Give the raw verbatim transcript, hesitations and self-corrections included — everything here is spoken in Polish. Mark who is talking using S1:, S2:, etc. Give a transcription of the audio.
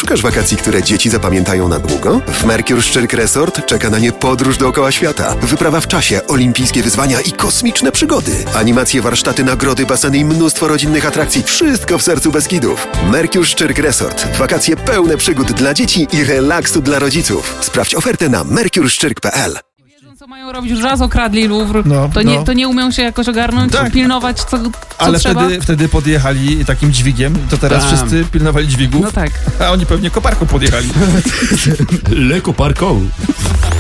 S1: Szukasz wakacji, które dzieci zapamiętają na długo? W Mercure Szczyrk Resort czeka na nie podróż dookoła świata, wyprawa w czasie, olimpijskie wyzwania i kosmiczne przygody. Animacje, warsztaty, nagrody, baseny i mnóstwo rodzinnych atrakcji. Wszystko w sercu Beskidów. Mercure Szczyrk Resort. Wakacje pełne przygód dla dzieci i relaksu dla rodziców. Sprawdź ofertę na mercure szczyrk kropka p l.
S2: Co mają robić? Już raz okradli Louvre,
S3: No,
S2: to,
S3: no.
S2: nie, to nie umią się jakoś ogarnąć,
S3: Tak.
S2: pilnować, co, co
S3: Ale
S2: trzeba?
S3: wtedy, wtedy podjechali takim dźwigiem, to teraz
S4: Tam.
S3: wszyscy pilnowali dźwigów,
S2: No tak.
S3: a oni pewnie koparką podjechali.
S4: Le koparką.